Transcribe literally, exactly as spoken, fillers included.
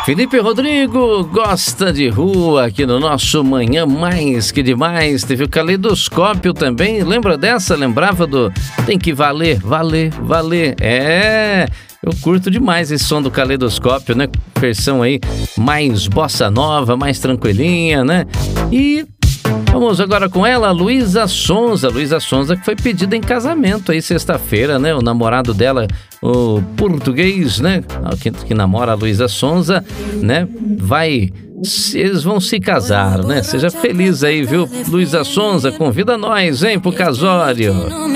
Felipe Rodrigo gosta de rua aqui no nosso Manhã Mais Que Demais. Teve o Caleidoscópio também. Lembra dessa? Lembrava do Tem que Valer, Valer, Valer. É, eu curto demais esse som do Caleidoscópio, né? Versão aí mais bossa nova, mais tranquilinha, né? E vamos agora com ela, Luísa Sonza. Luísa Sonza que foi pedida em casamento aí sexta-feira, né? O namorado dela, o português, né? Que, que namora a Luísa Sonza, né? Vai... Eles vão se casar, né? Seja feliz aí, viu? Luísa Sonza, convida nós, hein, pro casório.